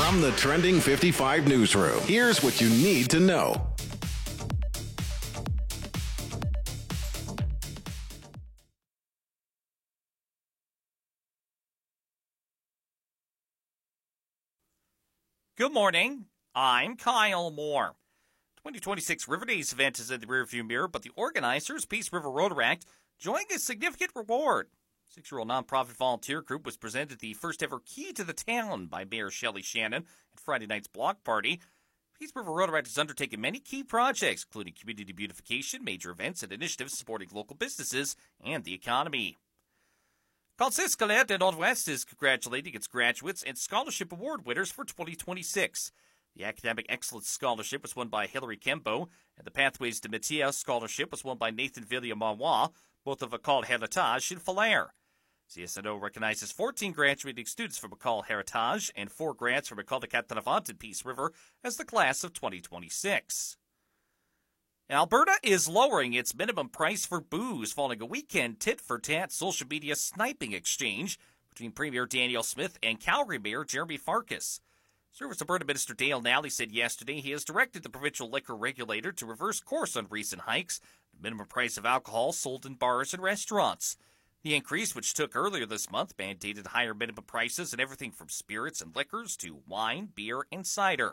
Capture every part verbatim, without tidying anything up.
From the Trending fifty-five newsroom, here's what you need to know. Good morning. I'm Kyle Moore. twenty twenty-six River Days event is in the rearview mirror, but the organizers, Peace River Rotaract, enjoying a significant reward. Six-year-old nonprofit volunteer group was presented the first-ever Key to the Town by Mayor Shelley Shannon at Friday night's block party. Peace River Rotaract has undertaken many key projects, including community beautification, major events, and initiatives supporting local businesses and the economy. Conseil Scolaire de Nord-Ouest is congratulating its graduates and scholarship award winners for twenty twenty-six. The Academic Excellence Scholarship was won by Hilary Kembo, and the Pathways de Métier Scholarship was won by Nathan Villiers-Marois, both of École Héritage in Falaire. C S N O recognizes fourteen graduating students from École Héritage and four grants from École de Quatre-Vingts in Peace River as the class of twenty twenty-six. Alberta is lowering its minimum price for booze following a weekend tit-for-tat social media sniping exchange between Premier Danielle Smith and Calgary Mayor Jeremy Farkas. Service Alberta Minister Dale Nally said yesterday he has directed the provincial liquor regulator to reverse course on recent hikes, the minimum price of alcohol sold in bars and restaurants. The increase, which took earlier this month, mandated higher minimum prices on everything from spirits and liquors to wine, beer, and cider.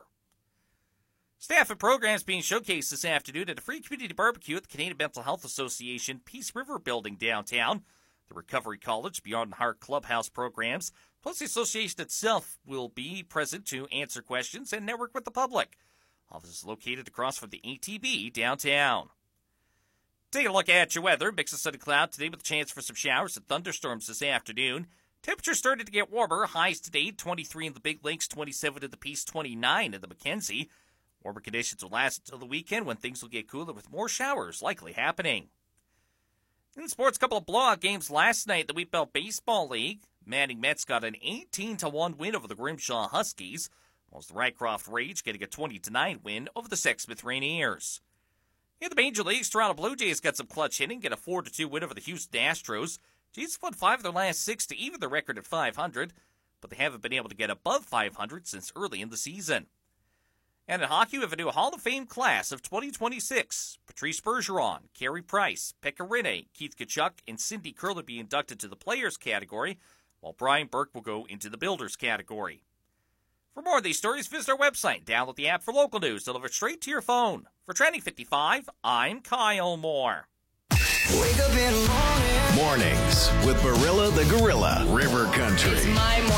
Staff and programs being showcased this afternoon at a free community barbecue at the Canadian Mental Health Association Peace River Building downtown. The Recovery College, Beyond Heart Clubhouse programs, plus the association itself will be present to answer questions and network with the public. Office is located across from the A T B downtown. Take a look at your weather. Mix of sun and cloud today with a chance for some showers and thunderstorms this afternoon. Temperatures started to get warmer. Highs today, twenty-three in the Big Lakes, twenty-seven in the Peace, twenty-nine in the Mackenzie. Warmer conditions will last until the weekend when things will get cooler with more showers likely happening. In sports, a couple of blowout games last night in the Wheatbelt Baseball League. Manning Mets got an eighteen to one win over the Grimshaw Huskies, whilst the Rycroft Rage getting a twenty to nine win over the Sexsmith Rainiers. In the Major Leagues, Toronto Blue Jays got some clutch hitting, get a four to two win over the Houston Astros. Jays have won five of their last six to even their record at five hundred, but they haven't been able to get above five hundred since early in the season. And in hockey, we have a new Hall of Fame class of twenty twenty-six. Patrice Bergeron, Carey Price, Pekka Rinne, Keith Tkachuk, and Cindy Kerr will be inducted to the Players category, while Brian Burke will go into the Builders category. For more of these stories, visit our website. Download the app for local news delivered straight to your phone. For Trending fifty-five, I'm Kyle Moore. Wake up in the morning. Mornings with Barilla the Gorilla, River Country. It's my morning.